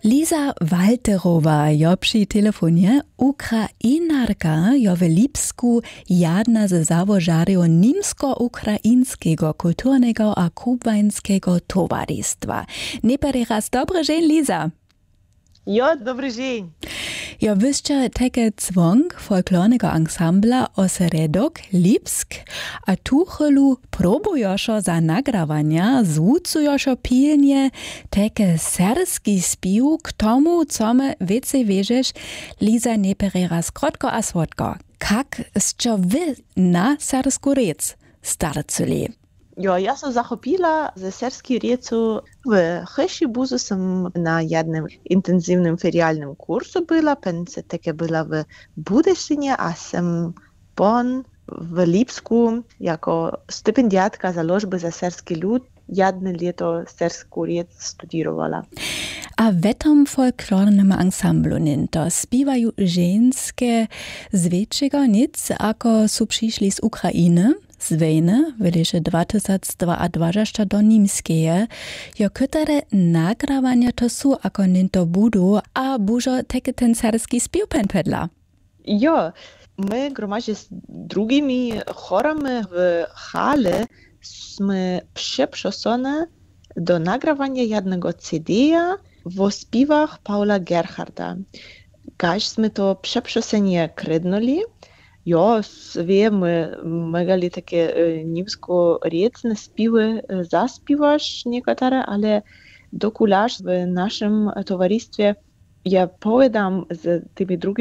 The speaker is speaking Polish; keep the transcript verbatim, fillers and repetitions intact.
Liza Walterowa jo przy telefonie Ukrainarka jo w Lipsku jedna ze założariów Nimsko-Ukraińskiego kulturnego a kubańskiego towarzystwa. Najpierw raz dobry dzień, Liza. Jo, dobry dzień. Jo wyście takie dzwonk folklornego ansambla Oseredok Lipsk, a tu chwilę próbujoszo za nagrawania, zwucujoszo pilnie takie serski spił k tomu, co my więcej wierzesz, Liza, najpierw raz krótko a słodko. Jak ste wy na sersku rec starcili? Jo, ja sam zachopila ze serskiej riecu w Cheshibuzu sam na jednym intensywnym ferialnym kursu była, pędze takie była w Budyszynie, a sam pon w Lipsku jako stypendiatka za lożby za serski lud jedno lato sersku riec studierowała. A w tym folklornym ansamblu ninto śpiewają żeńskie z większego nic, ako su przyszli z Ukrainy, z wojny w lesie dwa tysiące dwadzieścia do Nimskeje. Jo które nagrawania to są, ako ninto budu, a bużo takie ten serski śpiew pedla. Jo, my gromadzie z drugimi chorami w hale jsme przeprzosone do nagrawania jednego C D-a w śpiewach Paula Gerharda. Każśmy to przeprzosenie krydnuli. Jo, wiemy, megali takie niemsko-riecne śpiewy zaśpiewasz niektóre, ale dokularz w naszym towarzystwie ja powiadam z tymi drugimi